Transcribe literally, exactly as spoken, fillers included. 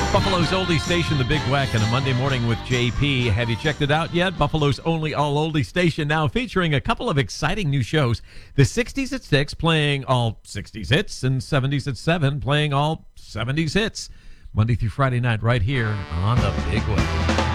Buffalo's oldie station, The Big Wack, and a Monday morning with J P. Have you checked it out yet? Buffalo's only all oldie station now featuring a couple of exciting new shows. The sixties at six playing all sixties hits and seventies at seven playing all seventies hits. Monday through Friday night right here on The Big Wack.